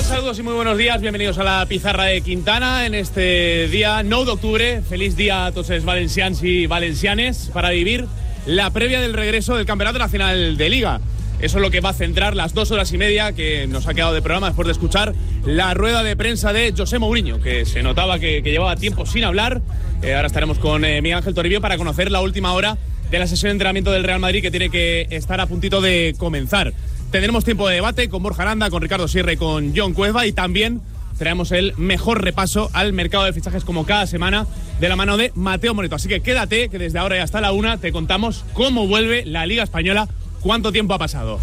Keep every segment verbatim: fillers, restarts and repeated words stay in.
Saludos, saludos y muy buenos días. Bienvenidos a la pizarra de Quintana en este día nueve de octubre. Feliz día a tots els valencians y valencianes para vivir la previa del regreso del Campeonato Nacional de Liga. Eso es lo que va a centrar las dos horas y media que nos ha quedado de programa después de escuchar la rueda de prensa de José Mourinho, que se notaba que, que llevaba tiempo sin hablar. Eh, ahora estaremos con eh, Miguel Ángel Toribio para conocer la última hora de la sesión de entrenamiento del Real Madrid, que tiene que estar a puntito de comenzar. Tendremos tiempo de debate con Borja Aranda, con Ricardo Sierra y con John Cueva, y también traemos el mejor repaso al mercado de fichajes como cada semana de la mano de Mateo Moreto. Así que quédate, que desde ahora y hasta la una te contamos cómo vuelve la Liga Española, cuánto tiempo ha pasado.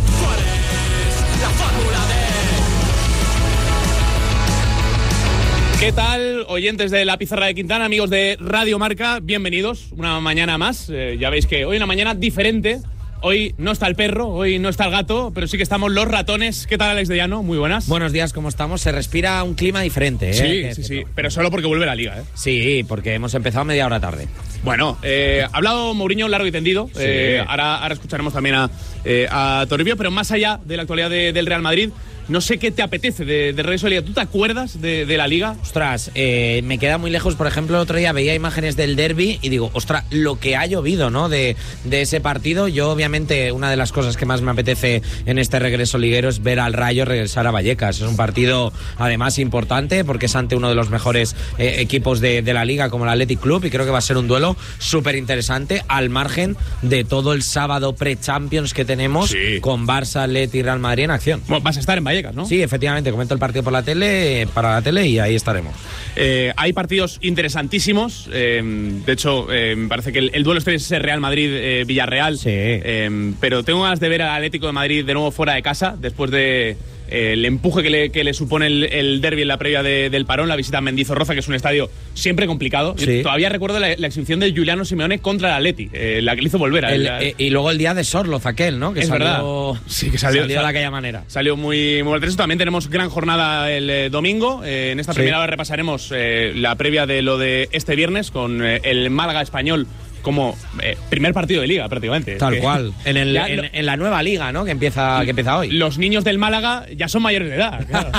¿Qué tal, oyentes de la pizarra de Quintana, amigos de Radio Marca? Bienvenidos una mañana más. Eh, ya veis que hoy una mañana diferente. Hoy no está el perro, hoy no está el gato, pero sí que estamos los ratones. ¿Qué tal, Alex de Llano? Muy buenas. Buenos días, ¿cómo estamos? Se respira un clima diferente, ¿eh? Sí, que, sí, que sí, no. pero solo porque vuelve la Liga, ¿eh? Sí, porque hemos empezado media hora tarde. Bueno, eh, ha hablado Mourinho largo y tendido. Sí. Eh, ahora, ahora escucharemos también a, eh, a Toribio, pero más allá de la actualidad de, del Real Madrid, no sé qué te apetece de, de regreso de Liga. ¿Tú te acuerdas de, de la Liga? Ostras, eh, me queda muy lejos. Por ejemplo, el otro día veía imágenes del derbi y digo, ostras, lo que ha llovido, ¿no? De, de ese partido. Yo, obviamente, una de las cosas que más me apetece en este regreso liguero es ver al Rayo regresar a Vallecas. Es un partido, además, importante porque es ante uno de los mejores eh, equipos de, de la Liga, como el Athletic Club, y creo que va a ser un duelo súper interesante, al margen de todo el sábado pre-Champions que tenemos, sí, con Barça, Atleti y Real Madrid en acción. Bueno, vas a estar en Vallecas, ¿no? Sí, efectivamente, comento el partido por la tele, para la tele, y ahí estaremos. Eh, hay partidos interesantísimos. Eh, de hecho, eh, me parece que el, el duelo este es el Real Madrid-Villarreal. Sí. Eh, pero tengo ganas de ver al Atlético de Madrid de nuevo fuera de casa, después de eh, el empuje que le, que le supone el, el derbi en la previa de, del parón, la visita a Mendizorroza, que es un estadio siempre complicado. Sí. Yo todavía recuerdo la, la exhibición de Giuliano Simeone contra el Atleti, eh, la que le hizo volver. A El, la, eh, y luego el día de Sorloz, aquel, ¿no? Que es salió, verdad. Sí, que salió, salió de aquella manera. Salió muy, muy interesante. También tenemos gran jornada el eh, domingo. Eh, en esta Sí. primera hora repasaremos eh, la previa de lo de este viernes con eh, el Málaga Español como eh, primer partido de Liga, prácticamente. Tal que, cual. En, el, ya en, lo, en la nueva liga, ¿no? Que empieza, que empieza hoy. Los niños del Málaga ya son mayores de edad, claro.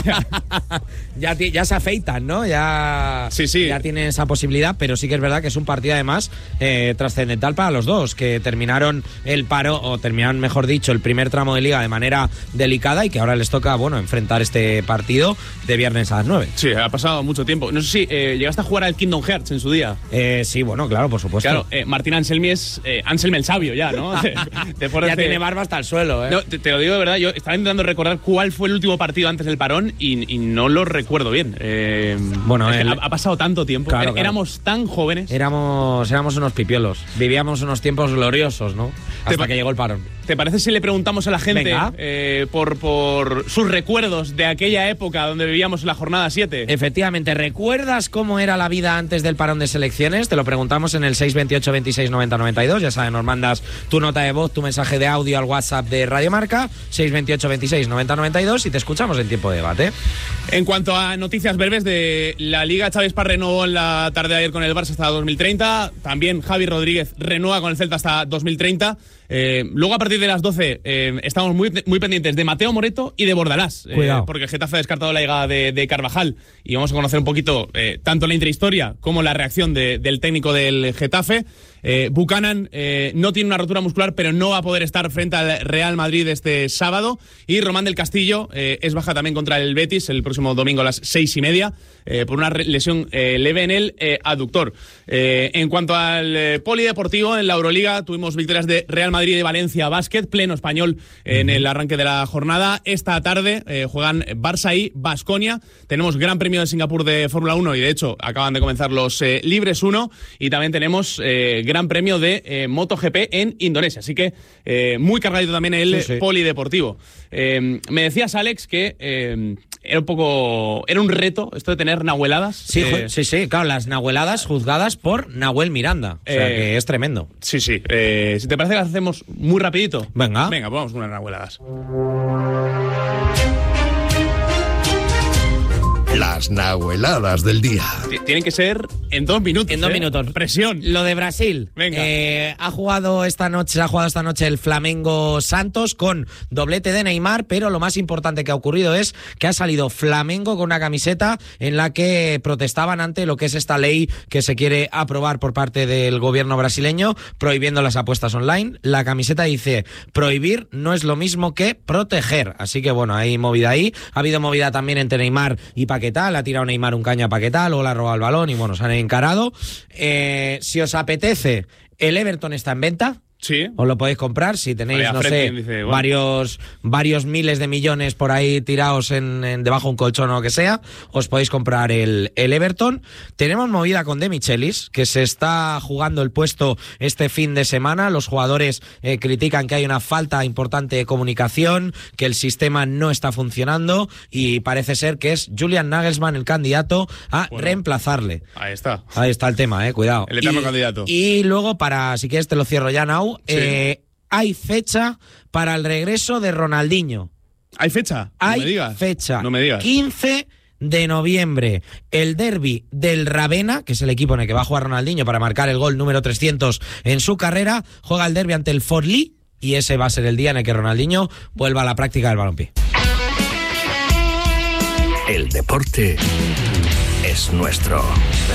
ya, ya se afeitan, ¿no? Ya, sí, sí. ya tienen esa posibilidad, pero sí que es verdad que es un partido además eh, trascendental para los dos, que terminaron el paro, o terminaron, mejor dicho, el primer tramo de Liga de manera delicada, y que ahora les toca, bueno, enfrentar este partido de viernes a las nueve. Sí, ha pasado mucho tiempo. No sé si eh, llegaste a jugar al Kingdom Hearts en su día. Eh, sí, bueno, claro, por supuesto. Claro, eh, Martín Anselmi es eh, Anselmi el sabio ya, ¿no? ya este... tiene barba hasta el suelo, ¿eh? No, te, te lo digo de verdad, yo estaba intentando recordar cuál fue el último partido antes del parón y, y no lo recuerdo bien. Eh, bueno, el... el... ha, ha pasado tanto tiempo, claro, claro. claro. Éramos tan jóvenes. Éramos, éramos unos pipiolos, vivíamos unos tiempos gloriosos, ¿no? Hasta que llegó el parón. ¿Te parece si le preguntamos a la gente eh, por, por sus recuerdos de aquella época donde vivíamos en la jornada siete? Efectivamente, ¿recuerdas cómo era la vida antes del parón de selecciones? Te lo preguntamos en el seis veintiocho veintiséis noventa noventa y dos. Ya sabes, nos mandas tu nota de voz, tu mensaje de audio al WhatsApp de Radio Marca, seis veintiocho veintiséis noventa noventa y dos, y te escuchamos en tiempo de debate. En cuanto a noticias breves de la Liga, Xavi Esparra renovó en la tarde de ayer con el Barça hasta dos mil treinta. También Javi Rodríguez renueva con el Celta hasta dos mil treinta. Eh, luego a partir de las doce eh, estamos muy, muy pendientes de Mateo Moreto y de Bordalás, eh, porque el Getafe ha descartado la llegada de, de Carvajal, y vamos a conocer un poquito eh, tanto la intrahistoria como la reacción de, del técnico del Getafe. Eh, Buchanan eh, no tiene una rotura muscular, pero no va a poder estar frente al Real Madrid este sábado. Y Román del Castillo eh, es baja también contra el Betis el próximo domingo a las seis y media eh, por una lesión eh, leve en el eh, aductor. Eh, en cuanto al eh, polideportivo, en la Euroliga tuvimos victorias de Real Madrid y de Valencia Básquet, pleno español eh, en el arranque de la jornada. Esta tarde eh, juegan Barça y Baskonia. Tenemos Gran Premio de Singapur de Fórmula uno y de hecho acaban de comenzar los eh, Libres uno, y también tenemos eh, Gran Premio de eh, MotoGP en Indonesia. Así que eh, muy cargadito también el sí, sí. polideportivo. Eh, me decías, Alex, que eh, era un poco... Era un reto esto de tener nahueladas. Sí, eh, sí, sí. Claro, las nahueladas juzgadas por Nahuel Miranda. O sea, eh, que es tremendo. Sí, sí. Eh, si te parece que las hacemos muy rapidito. Venga. Venga, pues vamos con unas nahueladas. Las las nahueladas del día. Tienen que ser en dos minutos. En dos ¿eh? minutos. Presión. Lo de Brasil. Venga. Eh, ha jugado esta noche, ha jugado esta noche el Flamengo Santos con doblete de Neymar, pero lo más importante que ha ocurrido es que ha salido Flamengo con una camiseta en la que protestaban ante lo que es esta ley que se quiere aprobar por parte del gobierno brasileño, prohibiendo las apuestas online. La camiseta dice: prohibir no es lo mismo que proteger. Así que bueno, hay movida ahí. Ha habido movida también entre Neymar y Paquetá. Le ha tirado Neymar un caño a Paquetá, luego le ha robado el balón y bueno, se han encarado. Eh, si os apetece, el Everton está en venta. Sí. Os lo podéis comprar si tenéis, Vale, no Fred sé, dice, bueno. varios varios miles de millones por ahí tirados en, en debajo de un colchón o lo que sea. Os podéis comprar el, el Everton. Tenemos movida con De Michelis, que se está jugando el puesto este fin de semana. Los jugadores eh, critican que hay una falta importante de comunicación, que el sistema no está funcionando y parece ser que es Julian Nagelsmann el candidato a Bueno. reemplazarle. Ahí está. Ahí está el tema, eh, cuidado. El eterno y, candidato. Y luego, para, si quieres te lo cierro ya, Nau, Sí. eh, hay fecha para el regreso de Ronaldinho. ¿Hay fecha? Hay no me digas. fecha. No me digas. quince de noviembre. El derbi del Ravenna, que es el equipo en el que va a jugar Ronaldinho para marcar el gol número trescientos en su carrera, juega el derbi ante el Forlì y ese va a ser el día en el que Ronaldinho vuelva a la práctica del balompié. El deporte es nuestro.